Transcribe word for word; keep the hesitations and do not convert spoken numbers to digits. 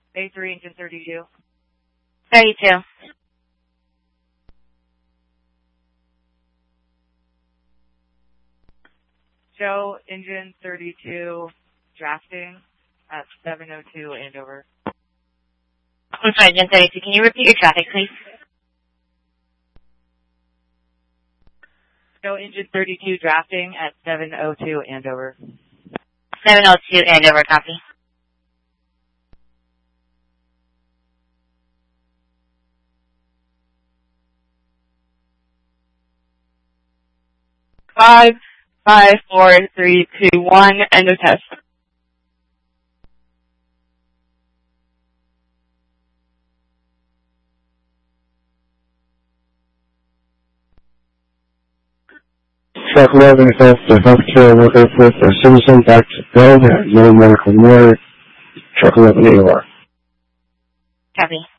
A three, engine thirty-two. thirty-two. Show engine thirty-two drafting at seven oh two Andover. I'm sorry, engine thirty-two. Can you repeat your traffic, please? Show engine thirty-two drafting at seven oh two Andover. seven oh two Andover, copy. Five, five, four, three, two, one, end of test. Truck eleven has the healthcare worker with a citizen back to bed, no medical warrant. Truck eleven A O R. Copy.